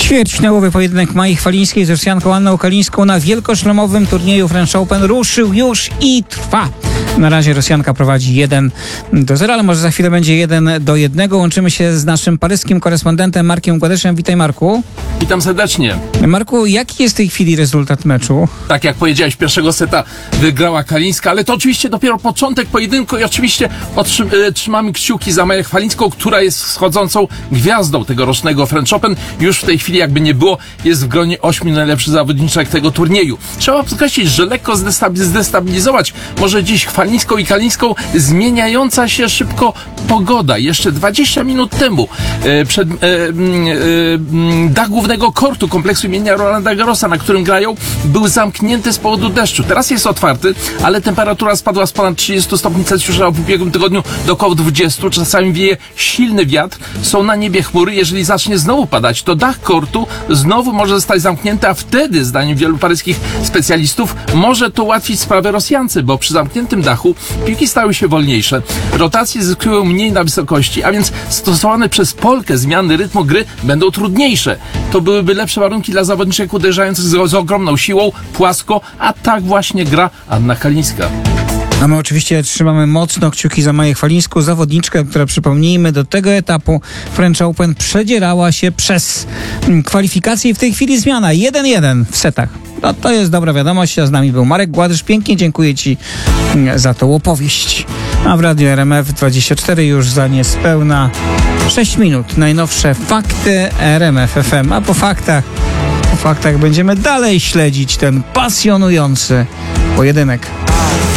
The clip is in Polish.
Ćwierćfinałowy pojedynek Mai Chwalińskiej z Rosjanką Anną Kalińską na wielkoszlemowym turnieju French Open ruszył już i trwa. Na razie Rosjanka prowadzi 1-0, ale może za chwilę będzie 1-1. Łączymy się z naszym paryskim korespondentem Markiem Gładyszem. Witaj, Marku. Witam serdecznie. Marku, jaki jest w tej chwili rezultat meczu? Tak jak powiedziałeś, pierwszego seta wygrała Kalińska, ale to oczywiście dopiero początek pojedynku i oczywiście trzymamy kciuki za Maję Chwalińską, która jest wschodzącą gwiazdą tegorocznego French Open. Już w tej chwili, jakby nie było, jest w gronie 8 najlepszych zawodniczek tego turnieju. Trzeba podkreślić, że lekko zdestabilizować może dziś Chwalińską i Kalińską zmieniająca się szybko pogoda. Jeszcze 20 minut temu dach głównego kortu kompleksu imienia Rolanda Garrosa, na którym grają, był zamknięty z powodu deszczu. Teraz jest otwarty, ale temperatura spadła z ponad 30 stopni Celsjusza w ubiegłym tygodniu do około 20. Czasami wieje silny wiatr, są na niebie chmury. Jeżeli zacznie znowu padać, to dach kortu znowu może zostać zamknięty, a wtedy, zdaniem wielu paryskich specjalistów, może to ułatwić sprawę Rosjance, bo przy zamkniętym dachu piłki stały się wolniejsze, rotacje zyskują mniej na wysokości, a więc stosowane przez Polkę zmiany rytmu gry będą trudniejsze. To byłyby lepsze warunki dla zawodniczek uderzających z ogromną siłą, płasko, a tak właśnie gra Anna Kalińska. A my oczywiście trzymamy mocno kciuki za Maję Chwalińską, zawodniczkę, która, przypomnijmy, do tego etapu French Open przedzierała się przez kwalifikacje i w tej chwili zmiana 1-1 w setach. No to jest dobra wiadomość, a z nami był Marek Gładysz. Pięknie dziękuję Ci za tą opowieść. A w Radiu RMF24 już za niespełna 6 minut najnowsze fakty RMF FM. A po faktach będziemy dalej śledzić ten pasjonujący pojedynek.